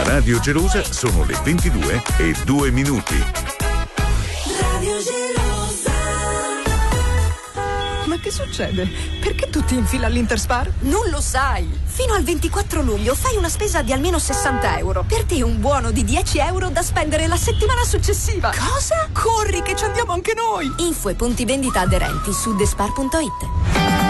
Radio Gelosa sono le 22:02. Radio Gelosa. Ma che succede? Perché tutti in fila all'Interspar? Non lo sai! Fino al 24 luglio fai una spesa di almeno 60 euro. Per te un buono di 10 euro da spendere la settimana successiva. Cosa? Corri che ci andiamo anche noi! Info e punti vendita aderenti su despar.it.